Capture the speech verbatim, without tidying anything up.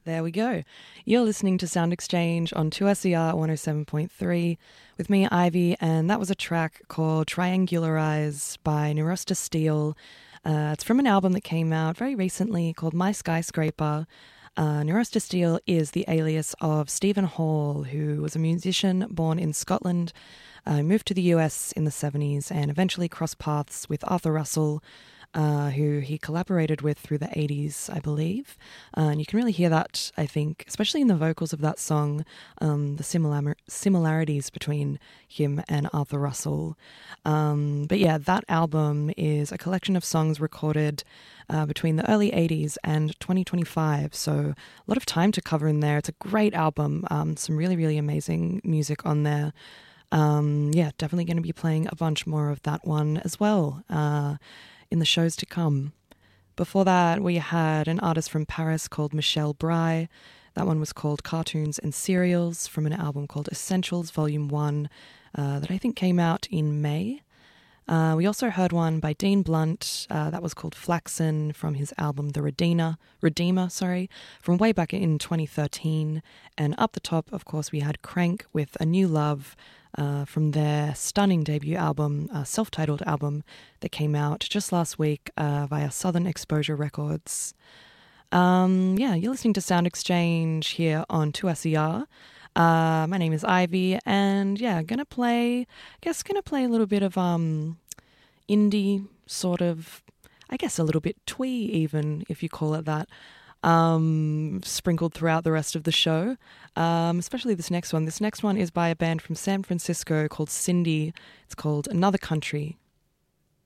There we go. You're listening to Sound Exchange on two S E R one oh seven point three with me, Ivy, and that was a track called Triangularize by Neurosta Steel. Uh, it's from an album that came out very recently called My Skyscraper. Uh, Neurosta Steel is the alias of Stephen Hall, who was a musician born in Scotland, uh, moved to the U S in the seventies, and eventually crossed paths with Arthur Russell, Uh, who he collaborated with through the eighties, I believe. Uh, and you can really hear that, I think, especially in the vocals of that song, um, the similar- similarities between him and Arthur Russell. Um, but yeah, that album is a collection of songs recorded uh, between the early eighties and twenty twenty-five. So a lot of time to cover in there. It's a great album. Um, some really, really amazing music on there. Um, yeah, definitely going to be playing a bunch more of that one as well. Uh, in the shows to come. Before that, we had an artist from Paris called Michelle Bry. That one was called Cartoons and Cereals from an album called Essentials Volume one uh, that I think came out in May. Uh, we also heard one by Dean Blunt uh, that was called Flaxen from his album The Redeemer, Redeemer, sorry, from way back in twenty thirteen. And up the top, of course, we had Crank with A New Love uh, from their stunning debut album, uh, self-titled album that came out just last week uh, via Southern Exposure Records. Um, yeah, you're listening to Sound Exchange here on two S E R. Uh, my name is Ivy, and yeah, gonna play, I guess gonna play a little bit of um, indie sort of, I guess a little bit twee even, if you call it that, um, sprinkled throughout the rest of the show, um, especially this next one. This next one is by a band from San Francisco called Cindy. It's called Another Country.